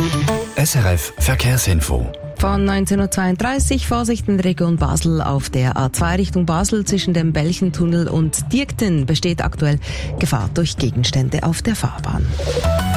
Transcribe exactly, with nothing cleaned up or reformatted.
S R F Verkehrsinfo. Von neunzehn Uhr zweiunddreißig Vorsicht in der Region Basel auf der A zwei Richtung Basel zwischen dem Belchentunnel und Diekten besteht aktuell Gefahr durch Gegenstände auf der Fahrbahn.